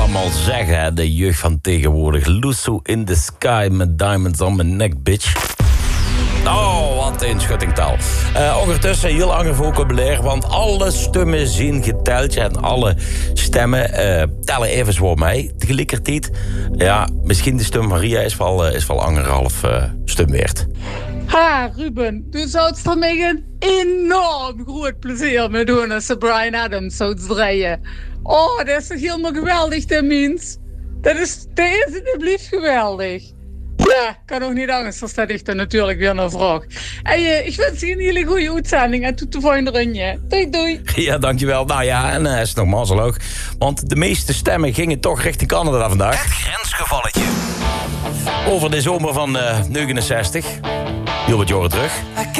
allemaal zeggen, hè, de jeugd van tegenwoordig. Lusso in the sky met diamonds on my neck, bitch. Oh, wat een schuttingtaal. Ondertussen heel ander vocabulaire, want alle stemmen zien geteld. En alle stemmen tellen even zwaar mee. Tegelijkertijd, ja, misschien de stem van Ria is wel anderhalf stem waard. Ha, Ruben, du zoudst er mij een enorm groot plezier mee doen als ze Bryan Adams zou draaien. Oh, dat is toch helemaal geweldig, de mens. Dat is alsjeblieft geweldig. Ja, kan ook niet anders, dan staat ik dan natuurlijk weer naar vraag. Hey, ik wens je een hele goede uitzending en tot de volgende rondje. Doei, doei. Ja, dankjewel. Nou ja, en is nog mazzel. Want de meeste stemmen gingen toch richting Canada vandaag. Het grensgevalletje. Over de zomer van 69. Heel wat jaren terug.